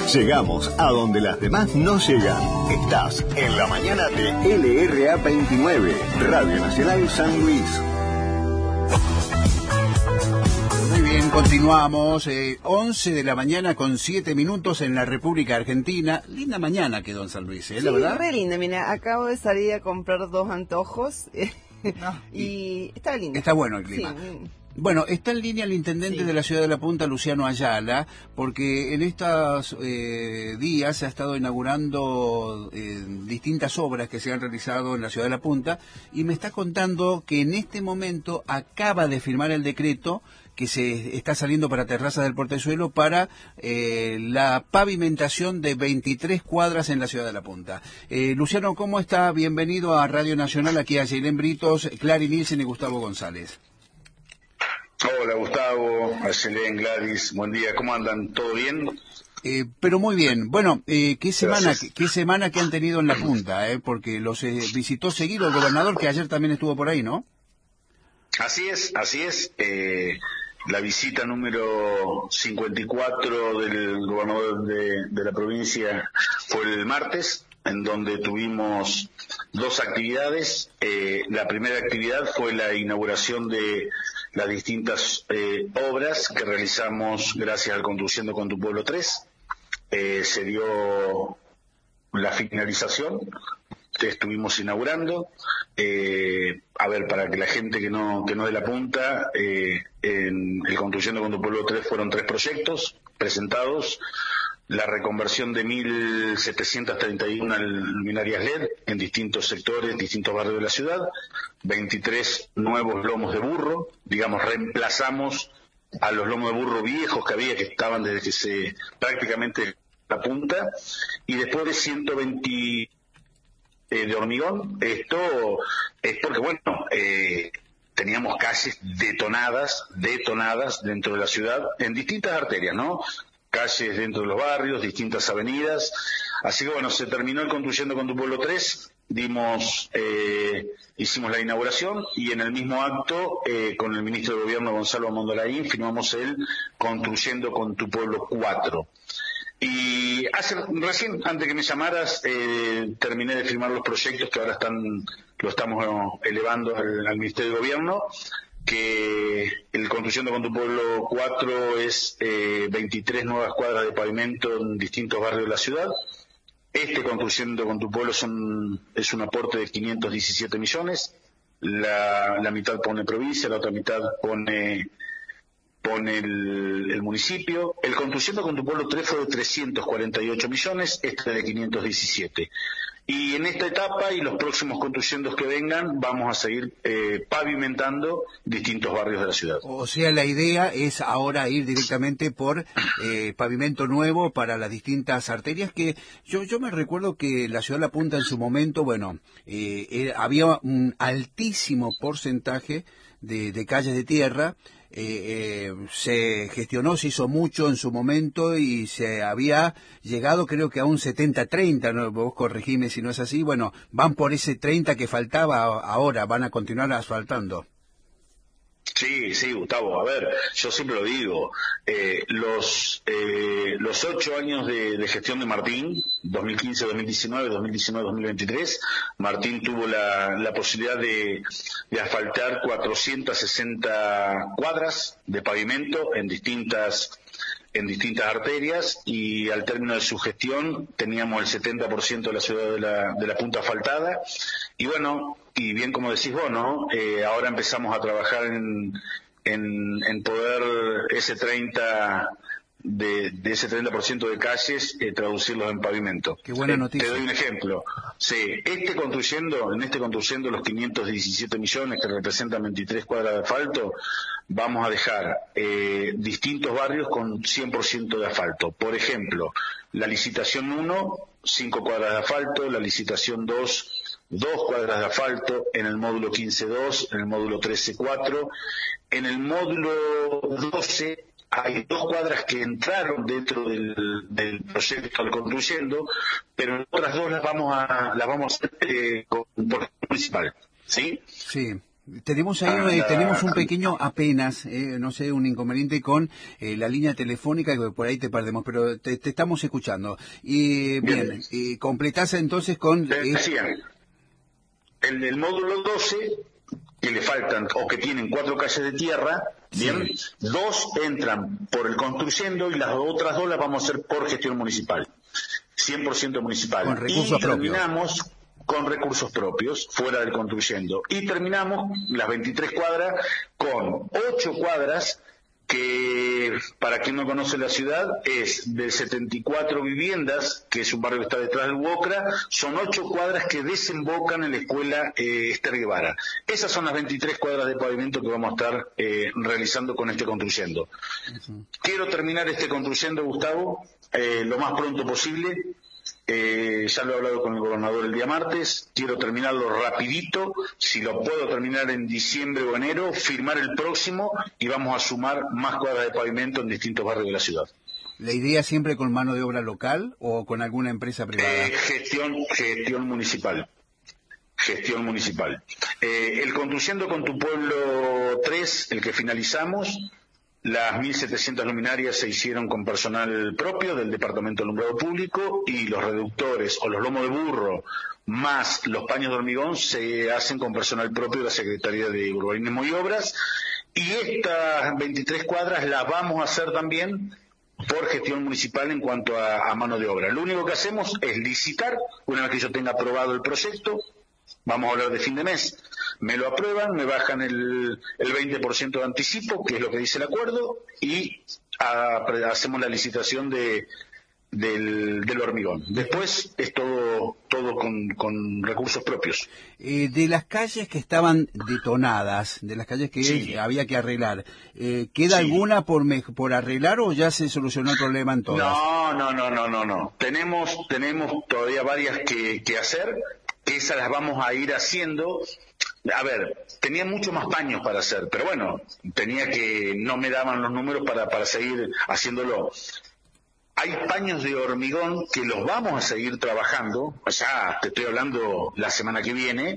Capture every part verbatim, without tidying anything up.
Llegamos a donde las demás no llegan. Estás en la mañana de L R A veintinueve, Radio Nacional San Luis. Muy bien, continuamos. Eh, once de la mañana con siete minutos en la República Argentina. Linda mañana quedó en San Luis, ¿eh? Sí, La verdad. re linda. Mira, acabo de salir a comprar dos antojos No, y, y está lindo. Está bueno el clima. Sí. Bueno, está en línea el intendente Sí. de la ciudad de La Punta, Luciano Ayala, porque en estos eh, días se ha estado inaugurando eh, distintas obras que se han realizado en la ciudad de La Punta, y me está contando que en este momento acaba de firmar el decreto que se está saliendo para Terrazas del Portezuelo para eh, la pavimentación de veintitrés cuadras en la ciudad de La Punta. Eh, Luciano, ¿cómo está? Bienvenido a Radio Nacional, aquí a Yailén Britos, Clary Nielsen y Gustavo González. Hola Gustavo, Ayelén, Gladys, buen día, ¿cómo andan? ¿Todo bien? Eh, pero muy bien. Bueno, eh, ¿qué semana Gracias. qué, qué semana que han tenido en La Punta? Eh? Porque los eh, visitó seguido el gobernador, que ayer también estuvo por ahí, ¿no? Así es, así es. Eh, la visita número cincuenta y cuatro del gobernador de, de la provincia fue el martes, en donde tuvimos dos actividades. Eh, la primera actividad fue la inauguración de las distintas eh, obras que realizamos gracias al Construyendo con tu Pueblo tres. Eh, se dio la finalización, que estuvimos inaugurando. Eh, a ver, para que la gente que no que no es de La Punta, eh, en el Construyendo con tu Pueblo tres fueron tres proyectos presentados. La reconversión de mil setecientas treinta y una luminarias L E D en distintos sectores, distintos barrios de la ciudad, veintitrés nuevos lomos de burro, digamos, reemplazamos a los lomos de burro viejos que había, que estaban desde que se prácticamente La Punta, y después de ciento veinte eh, de hormigón. Esto es porque, bueno, eh, teníamos calles detonadas, detonadas dentro de la ciudad, en distintas arterias, ¿no? Calles dentro de los barrios, distintas avenidas. Así que bueno, se terminó el Construyendo con tu Pueblo tres, dimos, eh, hicimos la inauguración, y en el mismo acto, eh, con el ministro de Gobierno Gonzalo Mondolaín, firmamos el Construyendo con tu Pueblo cuatro. Y hace, recién, antes que me llamaras, eh, terminé de firmar los proyectos que ahora están, lo estamos eh, elevando al, al Ministerio de Gobierno, que el Construyendo con tu Pueblo cuatro es eh, veintitrés nuevas cuadras de pavimento en distintos barrios de la ciudad. Este Construyendo con tu Pueblo son, es un aporte de quinientos diecisiete millones, la, la mitad pone provincia, la otra mitad pone pone el, el municipio. El Construyendo con tu Pueblo tres fue de trescientos cuarenta y ocho millones, este de quinientos diecisiete. Y en esta etapa y los próximos construyendos que vengan, vamos a seguir eh, pavimentando distintos barrios de la ciudad. O sea, la idea es ahora ir directamente por eh, pavimento nuevo para las distintas arterias, que yo yo me recuerdo que la ciudad de La Punta en su momento, bueno, eh, eh, había un altísimo porcentaje de, de calles de tierra. Eh, eh, se gestionó, se hizo mucho en su momento y se había llegado creo que a un setenta treinta, ¿no? Vos corregime si no es así. Bueno, van por ese treinta que faltaba ahora, van a continuar asfaltando. Sí, sí, Gustavo, a ver, yo siempre lo digo, eh, los eh, los ocho años de, de gestión de Martín, dos mil quince, dos mil diecinueve, dos mil diecinueve, dos mil veintitrés, Martín tuvo la, la posibilidad de, de asfaltar cuatrocientas sesenta cuadras de pavimento en distintas en distintas arterias, y al término de su gestión teníamos el setenta por ciento de la ciudad de la, de la Punta asfaltada. Y bueno, y bien como decís vos, ¿no? Eh, ahora empezamos a trabajar en, en, en poder ese treinta de, de ese treinta por ciento de calles eh, traducirlos en pavimento. Qué buena Eh, noticia. te doy un ejemplo. Sí, este construyendo, en este construyendo los quinientos diecisiete millones que representan veintitrés cuadras de asfalto, vamos a dejar eh, distintos barrios con cien por ciento de asfalto. Por ejemplo, la licitación uno, cinco cuadras de asfalto, la licitación dos, dos cuadras de asfalto, en el módulo quince dos, en el módulo trece cuatro, en el módulo doce hay dos cuadras que entraron dentro del, del proyecto al Construyendo, pero otras dos las vamos a las vamos a hacer eh, con, por municipal, ¿sí? Sí. Tenemos ahí, eh, tenemos un pequeño apenas, eh, no sé, un inconveniente con eh, la línea telefónica, que por ahí te perdemos, pero te, te estamos escuchando. Y bien, bien y completás entonces con... Te decía, el, el módulo doce, que le faltan, o que tienen cuatro calles de tierra, bien, sí. Dos entran por el construyendo y las otras dos las vamos a hacer por gestión municipal, cien por ciento municipal. Con recursos y propios. Terminamos con recursos propios, fuera del construyendo. Y terminamos las veintitrés cuadras con ocho cuadras que, para quien no conoce la ciudad, es de setenta y cuatro viviendas, que es un barrio que está detrás del UOCRA, son ocho cuadras que desembocan en la escuela eh, Ester Guevara. Esas son las veintitrés cuadras de pavimento que vamos a estar eh, realizando con este construyendo. Uh-huh. Quiero terminar este construyendo, Gustavo, eh, lo más pronto posible. Eh, ya lo he hablado con el gobernador el día martes, quiero terminarlo rapidito, si lo puedo terminar en diciembre o enero, firmar el próximo y vamos a sumar más cuadras de pavimento en distintos barrios de la ciudad. ¿La idea siempre con mano de obra local o con alguna empresa privada? Eh, gestión, gestión municipal. Gestión municipal. Eh, el Construyendo con tu Pueblo tres, el que finalizamos, las mil setecientas luminarias se hicieron con personal propio del Departamento de Alumbrado Público y los reductores o los lomos de burro más los paños de hormigón se hacen con personal propio de la Secretaría de Urbanismo y Obras. Y estas veintitrés cuadras las vamos a hacer también por gestión municipal en cuanto a, a mano de obra. Lo único que hacemos es licitar, una vez que yo tenga aprobado el proyecto, vamos a hablar de fin de mes, me lo aprueban, me bajan el, el veinte por ciento de anticipo, que es lo que dice el acuerdo, y a, hacemos la licitación de, del, del hormigón. Después es todo todo con, con recursos propios. Eh, de las calles que estaban detonadas, de las calles que sí. había que arreglar, eh, ¿queda sí. alguna por me, por arreglar o ya se solucionó el problema en todas? No, no, no, no, no, no. Tenemos, tenemos todavía varias que, que hacer. Esas las vamos a ir haciendo. A ver, tenía mucho más paños para hacer, pero bueno, tenía que, no me daban los números para, para seguir haciéndolo. Hay paños de hormigón que los vamos a seguir trabajando, ya te estoy hablando la semana que viene,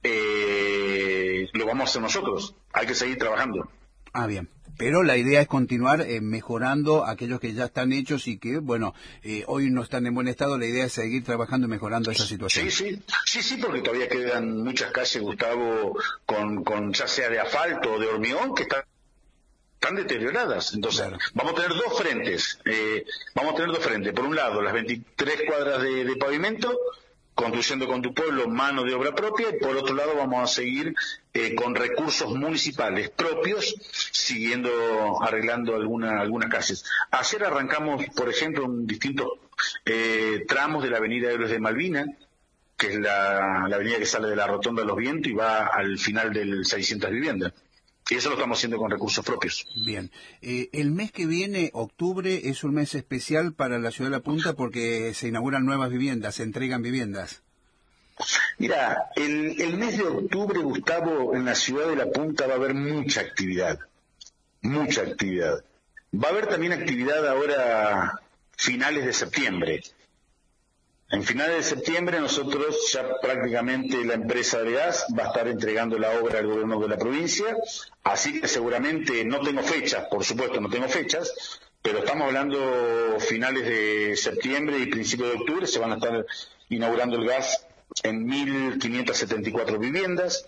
eh, lo vamos a hacer nosotros, hay que seguir trabajando. Ah, bien. Pero la idea es continuar eh, mejorando aquellos que ya están hechos y que, bueno, eh, hoy no están en buen estado. La idea es seguir trabajando y mejorando esa situación. Sí, sí, sí, sí, porque todavía quedan muchas calles, Gustavo, con, con ya sea de asfalto o de hormigón, que están, están deterioradas. Entonces, claro. vamos a tener dos frentes. Eh, vamos a tener dos frentes. Por un lado, las veintitrés cuadras de, de pavimento, Construyendo con tu Pueblo, mano de obra propia, y por otro lado vamos a seguir eh, con recursos municipales propios, siguiendo, arreglando alguna, algunas calles. Ayer arrancamos, por ejemplo, en distintos eh, tramos de la avenida Héroes de Malvinas, que es la, la avenida que sale de la Rotonda de los Vientos y va al final del seiscientas viviendas. Y eso lo estamos haciendo con recursos propios. Bien. Eh, el mes que viene, octubre, es un mes especial para la ciudad de La Punta porque se inauguran nuevas viviendas, se entregan viviendas. Mira, el, el mes de octubre, Gustavo, en la ciudad de La Punta va a haber mucha actividad. Mucha actividad. Va a haber también actividad ahora finales de septiembre. En finales de septiembre nosotros ya prácticamente la empresa de gas va a estar entregando la obra al gobierno de la provincia, así que seguramente no tengo fechas, por supuesto no tengo fechas, pero estamos hablando finales de septiembre y principios de octubre, se van a estar inaugurando el gas en mil quinientas setenta y cuatro viviendas.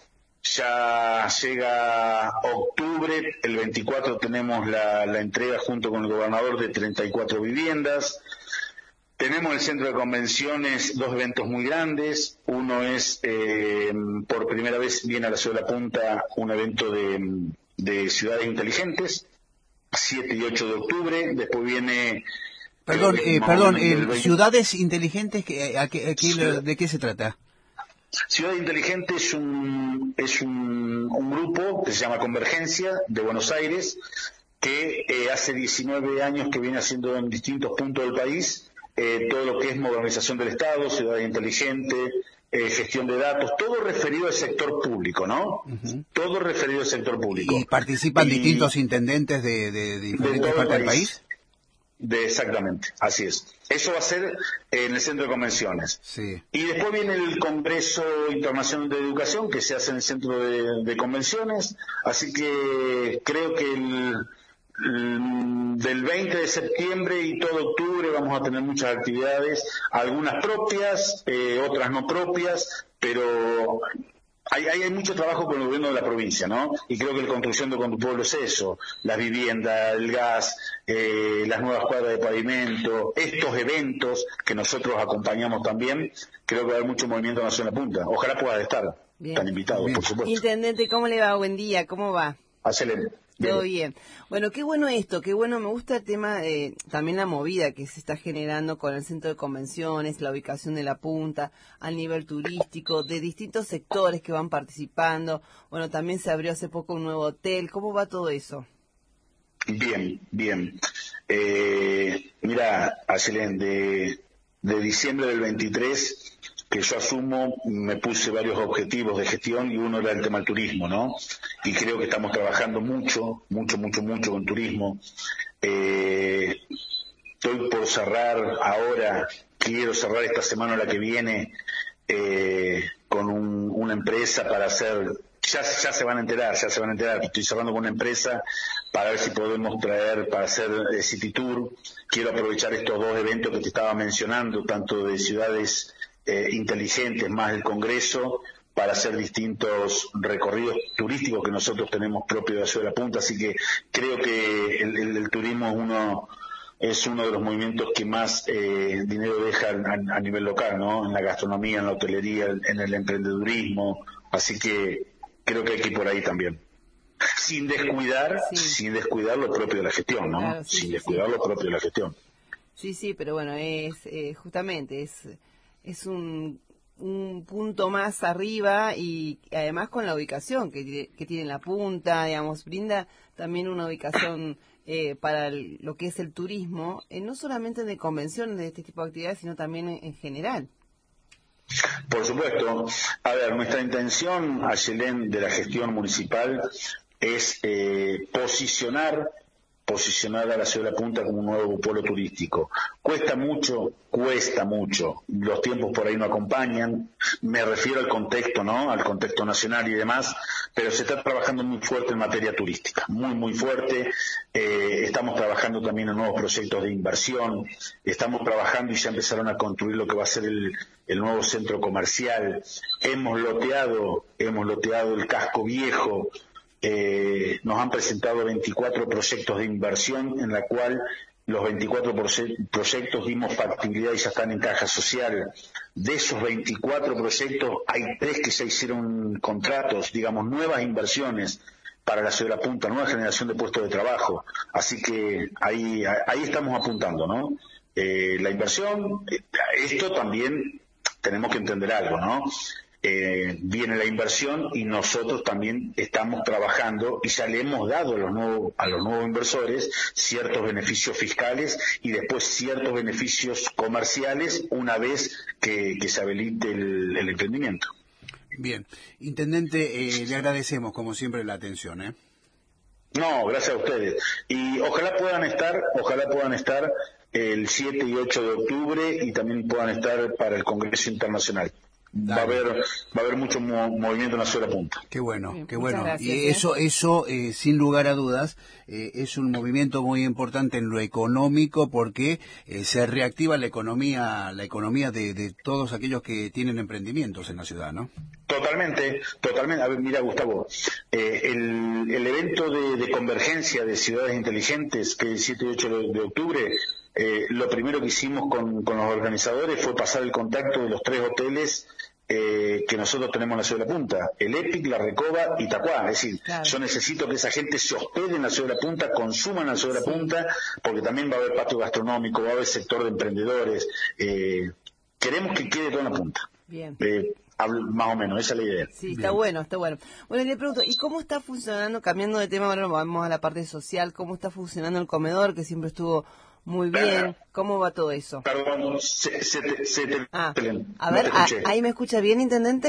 Ya llega octubre, el veinticuatro tenemos la, la entrega junto con el gobernador de treinta y cuatro viviendas. Tenemos el centro de convenciones, dos eventos muy grandes. Uno es, eh, por primera vez viene a la ciudad de La Punta un evento de, de ciudades inteligentes, siete y ocho de octubre. Después viene... Perdón, eh, perdón, eh, ciudades inteligentes, ¿a, a, qué, a qué, ¿de qué se trata? Ciudad Inteligente es un es un, un grupo que se llama Convergencia de Buenos Aires, que eh, hace diecinueve años que viene haciendo en distintos puntos del país eh, todo lo que es modernización del Estado, ciudad inteligente, eh, gestión de datos, todo referido al sector público, ¿no? Uh-huh. Todo referido al sector público. ¿Y participan y, distintos intendentes de, de, de diferentes de partes del país? De, exactamente, así es. Eso va a ser en el Centro de Convenciones. Sí. Y después viene el Congreso Internacional de Educación, que se hace en el Centro de, de Convenciones. Así que creo que el, el, del veinte de septiembre y todo octubre vamos a tener muchas actividades, algunas propias, eh, otras no propias, pero... Hay, hay, hay mucho trabajo con el gobierno de la provincia, ¿no? Y creo que la construcción de Con tu Pueblo es eso, las viviendas, el gas, eh, las nuevas cuadras de pavimento, estos eventos que nosotros acompañamos también, creo que va a haber mucho movimiento en la zona punta. Ojalá puedan estar Bien. tan invitados, Bien. por supuesto. Intendente, ¿cómo le va? Buen día, ¿cómo va? Excelente. Todo bien. Bueno, qué bueno esto, qué bueno, me gusta el tema, eh, también la movida que se está generando con el centro de convenciones, la ubicación de la punta, al nivel turístico, de distintos sectores que van participando. Bueno, también se abrió hace poco un nuevo hotel. ¿Cómo va todo eso? Bien, bien. Eh, mira, Ayelen, de, de diciembre del veintitrés... que yo asumo, me puse varios objetivos de gestión y uno era el tema del turismo, ¿no? Y creo que estamos trabajando mucho, mucho, mucho, mucho con turismo. Eh, estoy por cerrar ahora, quiero cerrar esta semana o la que viene, eh, con un, una empresa para hacer, ya, ya se van a enterar, ya se van a enterar, estoy cerrando con una empresa para ver si podemos traer, para hacer eh, City Tour. Quiero aprovechar estos dos eventos que te estaba mencionando, tanto de ciudades Eh, inteligentes más el Congreso, para hacer distintos recorridos turísticos que nosotros tenemos propios de la ciudad de La Punta, así que creo que el, el, el turismo es uno es uno de los movimientos que más eh, dinero deja a, a nivel local, ¿no? En la gastronomía, en la hotelería, en el emprendedurismo, así que creo que hay que ir por ahí también. Sin descuidar, Sí. sin descuidar lo propio de la gestión, ¿no? Claro, sí, sin sí, descuidar sí. lo propio de la gestión. Sí, sí, pero bueno, es eh, justamente, es... es un, un punto más arriba y además con la ubicación que, que tiene la punta, digamos, brinda también una ubicación eh, para el, lo que es el turismo, eh, no solamente de convenciones de este tipo de actividades, sino también en, en general. Por supuesto. A ver, nuestra intención, Ayelen, de la gestión municipal es eh, posicionar posicionar a la ciudad de La Punta como un nuevo polo turístico. Cuesta mucho, cuesta mucho. Los tiempos por ahí no acompañan. Me refiero al contexto, ¿no? Al contexto nacional y demás, pero se está trabajando muy fuerte en materia turística, muy, muy fuerte. Eh, estamos trabajando también en nuevos proyectos de inversión. Estamos trabajando y ya empezaron a construir lo que va a ser el, el nuevo centro comercial. Hemos loteado, hemos loteado el casco viejo. Eh, nos han presentado veinticuatro proyectos de inversión en la cual los veinticuatro proyectos dimos factibilidad y ya están en caja social. De esos veinticuatro proyectos hay tres que ya hicieron contratos, digamos, nuevas inversiones para la ciudad de La Punta, nueva generación de puestos de trabajo. Así que ahí, ahí estamos apuntando, ¿no? Eh, la inversión, esto también tenemos que entender algo, ¿no? Eh, viene la inversión y nosotros también estamos trabajando y ya le hemos dado a los nuevos, a los nuevos inversores ciertos beneficios fiscales y después ciertos beneficios comerciales una vez que, que se habilite el, el emprendimiento. Bien. Intendente, eh, le agradecemos como siempre la atención, ¿eh? No, gracias a ustedes. Y ojalá puedan estar, ojalá puedan estar el siete y ocho de octubre y también puedan estar para el Congreso Internacional. Va a haber va a haber mucho mo movimiento en la ciudad de La Punta. Qué bueno, Bien, qué muchas bueno. gracias, Y ¿eh? eso, eso eh, sin lugar a dudas, eh, es un movimiento muy importante en lo económico porque eh, se reactiva la economía, la economía de, de todos aquellos que tienen emprendimientos en la ciudad, ¿no? Totalmente, totalmente. A ver, mira, Gustavo, eh, el, el evento de, de convergencia de ciudades inteligentes, que es el siete y ocho de, de octubre, eh, lo primero que hicimos con, con los organizadores fue pasar el contacto de los tres hoteles eh, que nosotros tenemos en la ciudad de La Punta, el Epic, La Recoba y Tacuá. Es decir, Claro. yo necesito que esa gente se hospede en la ciudad de La Punta, consuma en la ciudad de La Punta, porque también va a haber patio gastronómico, va a haber sector de emprendedores. Eh, queremos que quede todo en La Punta. Bien. Eh, más o menos, esa es la idea. Sí, está Bien. bueno, está bueno. Bueno, le pregunto, ¿y cómo está funcionando, cambiando de tema, ahora vamos a la parte social, cómo está funcionando el comedor, que siempre estuvo muy bien? ¿Cómo va todo eso? Perdón, se, se te, se te- Ah, te- a no ver, te a- escuché. ¿ahí me escucha bien, intendente?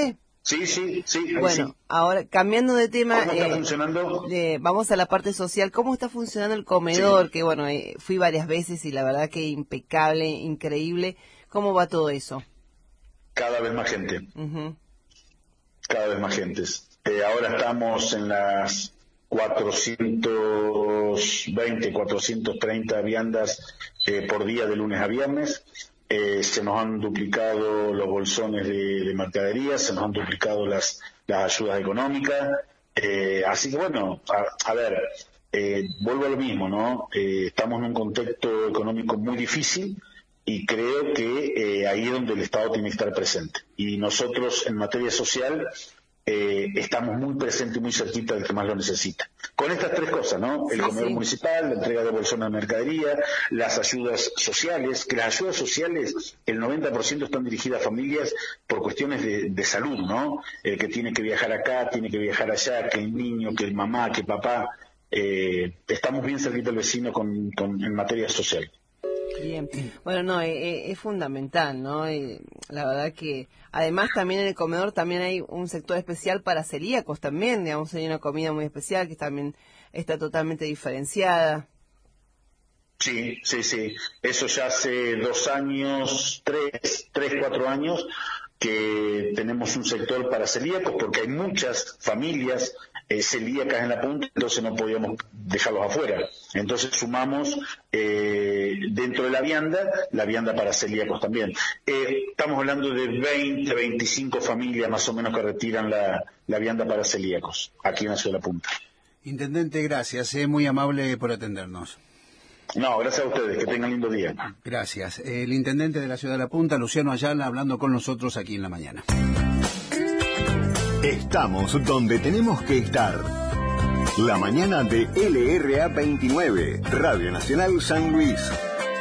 Sí, sí, sí. Bueno, sí. ahora cambiando de tema, ¿Cómo está eh, funcionando? eh, vamos a la parte social. ¿Cómo está funcionando el comedor? Sí. Que bueno, eh, fui varias veces y la verdad que impecable, increíble. ¿Cómo va todo eso? Cada vez más gente. Uh-huh. Cada vez más gentes. Eh, ahora estamos en las cuatrocientos veinte, cuatrocientos treinta viandas eh, por día de lunes a viernes. Eh, se nos han duplicado los bolsones de, de mercadería, se nos han duplicado las, las ayudas económicas. Eh, así que bueno, a, a ver, eh, vuelvo a lo mismo, ¿no? Eh, estamos en un contexto económico muy difícil y creo que eh, ahí es donde el Estado tiene que estar presente. Y nosotros en materia social eh, estamos muy presentes y muy cerquita del que más lo necesita. Con estas tres cosas, ¿no? El Sí, comedor sí. municipal, la entrega de bolsones de mercadería, las ayudas sociales, que las ayudas sociales, el noventa por ciento están dirigidas a familias por cuestiones de, de salud, ¿no? El que tiene que viajar acá, tiene que viajar allá, que el niño, que el mamá, que el papá. Eh, estamos bien cerquita del vecino con, con, en materia social. Bien, bueno, no, eh, es fundamental, ¿no? Eh, la verdad que, además también en el comedor también hay un sector especial para celíacos también, digamos, hay una comida muy especial que también está totalmente diferenciada. Sí, sí, sí, eso ya hace dos años, tres, tres, cuatro años, que tenemos un sector para celíacos, porque hay muchas familias eh, celíacas en la punta, entonces no podíamos dejarlos afuera. Entonces sumamos eh, dentro de la vianda, la vianda para celíacos también. Eh, estamos hablando de veinte, veinticinco familias más o menos que retiran la, la vianda para celíacos, aquí en la ciudad de La Punta. Intendente, gracias, eh, muy amable por atendernos. No, gracias a ustedes, que tengan lindo día. Gracias. El intendente de la ciudad de La Punta, Luciano Ayala, hablando con nosotros aquí en la mañana. Estamos donde tenemos que estar. La mañana de L R A veintinueve, Radio Nacional San Luis.